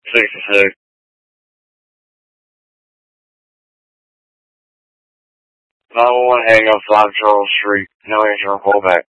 66. 911 hang up 5 Charles Street. No answer on callback.